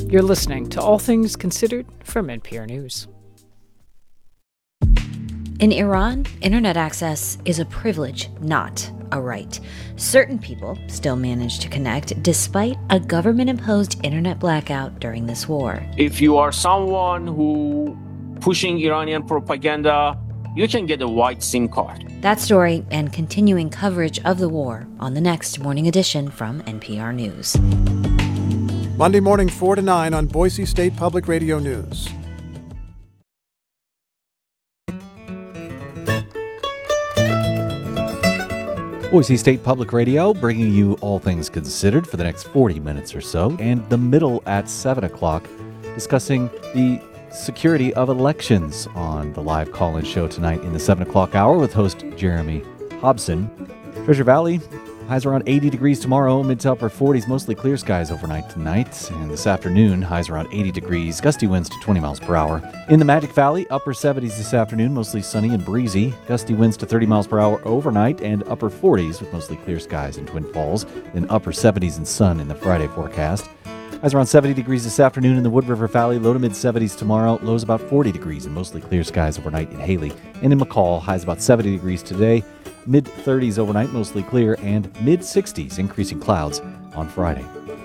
You're listening to All Things Considered from NPR News. In Iran, internet access is a privilege, not a right. Certain people still manage to connect despite a government-imposed internet blackout during this war. If you are someone who pushing Iranian propaganda, you can get a white SIM card. That story and continuing coverage of the war on the next Morning Edition from NPR News. Monday morning 4 to 9 on Boise State Public Radio News. Boise State Public Radio bringing you All Things Considered for the next 40 minutes or so, and the middle at 7 o'clock, discussing the security of elections on the live call-in show tonight in the 7 o'clock hour with host Jeremy Hobson. Treasure Valley, highs around 80 degrees tomorrow, mid to upper 40s, mostly clear skies overnight tonight. And this afternoon, highs around 80 degrees, gusty winds to 20 miles per hour. In the Magic Valley, upper 70s this afternoon, mostly sunny and breezy. Gusty winds to 30 miles per hour overnight and upper 40s with mostly clear skies in Twin Falls. Then upper 70s and sun in the Friday forecast. Highs around 70 degrees this afternoon in the Wood River Valley, low to mid 70s tomorrow, lows about 40 degrees and mostly clear skies overnight in Haley. And in McCall, highs about 70 degrees today, mid 30s overnight, mostly clear, and mid 60s, increasing clouds on Friday.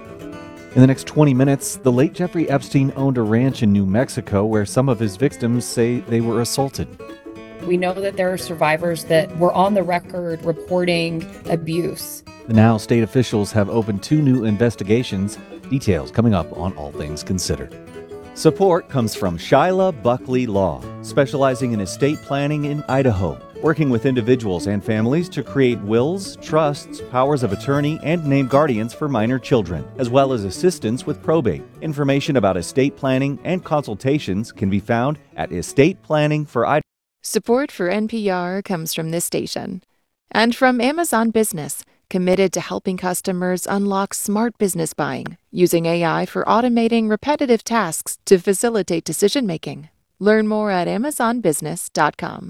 In the next 20 minutes, the late Jeffrey Epstein owned a ranch in New Mexico where some of his victims say they were assaulted. We know that there are survivors that were on the record reporting abuse. Now, state officials have opened 2 new investigations. Details coming up on All Things Considered. Support comes from Shyla Buckley Law, specializing in estate planning in Idaho, working with individuals and families to create wills, trusts, powers of attorney, and name guardians for minor children, as well as assistance with probate. Information about estate planning and consultations can be found at Estate Planning for Idaho. Support for NPR comes from this station and from Amazon Business, committed to helping customers unlock smart business buying, using AI for automating repetitive tasks to facilitate decision-making. Learn more at amazonbusiness.com.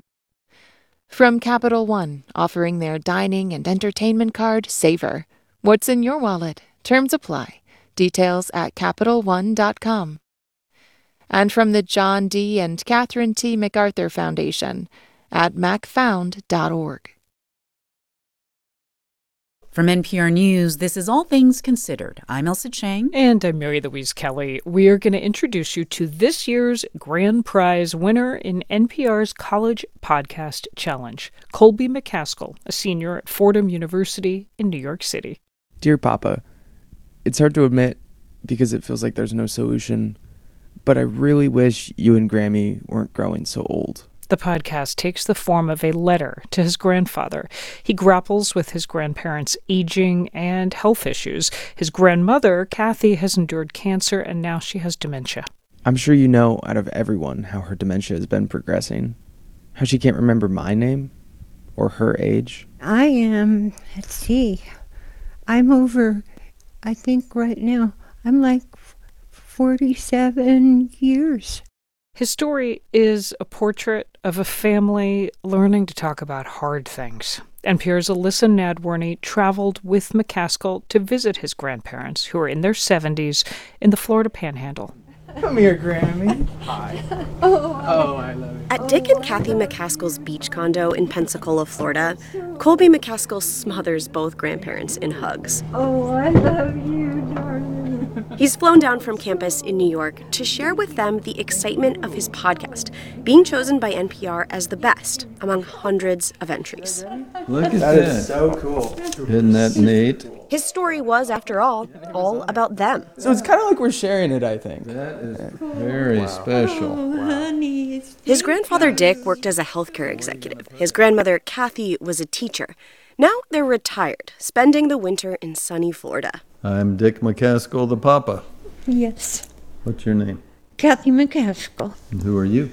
From Capital One, offering their dining and entertainment card, Savor. What's in your wallet? Terms apply. Details at CapitalOne.com. And from the John D. and Catherine T. MacArthur Foundation at macfound.org. From NPR News, this is All Things Considered. I'm Elsa Chang. And I'm Mary Louise Kelly. We are going to introduce you to this year's grand prize winner in NPR's College Podcast Challenge, Colby McCaskill, a senior at Fordham University in New York City. Dear Papa, it's hard to admit because it feels like there's no solution, but I really wish you and Grammy weren't growing so old. The podcast takes the form of a letter to his grandfather. He grapples with his grandparents' aging and health issues. His grandmother, Kathy, has endured cancer, and now she has dementia. I'm sure you know out of everyone how her dementia has been progressing. How she can't remember my name or her age. I am, I'm over, I think right now, I'm like 47 years. His story is a portrait of a family learning to talk about hard things. NPR's Alyssa Nadworny traveled with McCaskill to visit his grandparents, who are in their 70s, in the Florida Panhandle. Come here, Grammy. Hi. Oh, I love it. At Dick and Kathy McCaskill's beach condo in Pensacola, Florida, Colby McCaskill smothers both grandparents in hugs. Oh, I love you, darling. He's flown down from campus in New York to share with them the excitement of his podcast, being chosen by NPR as the best among hundreds of entries. Look at That is so cool. Isn't that neat? His story was, after all about them. So it's kind of like we're sharing it, I think. That is very special. Oh, honey, His grandfather, Dick, worked as a healthcare executive. His grandmother, Kathy, was a teacher. Now they're retired, spending the winter in sunny Florida. I'm Dick McCaskill, the Papa. Yes. What's your name? Kathy McCaskill. And who are you?